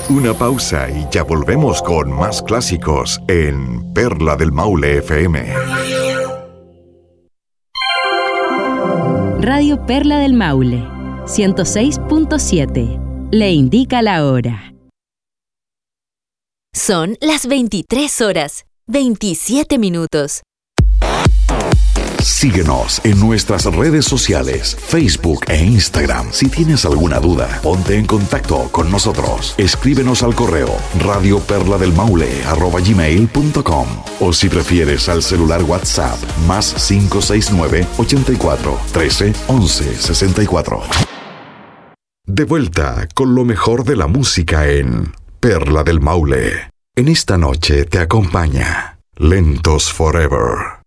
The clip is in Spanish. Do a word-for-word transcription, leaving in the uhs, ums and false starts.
Una pausa y ya volvemos con más clásicos en Perla del Maule F M. Radio Perla del Maule, ciento seis punto siete. Le indica la hora. Son las veintitrés horas, veintisiete minutos. Síguenos en nuestras redes sociales, Facebook e Instagram. Si tienes alguna duda, ponte en contacto con nosotros. Escríbenos al correo radioperladelmaule arroba gmail punto com o si prefieres al celular WhatsApp más cinco seis nueve, ochenta y cuatro, trece, once, sesenta y cuatro. De vuelta con lo mejor de la música en Perla del Maule. En esta noche te acompaña Lentos Forever.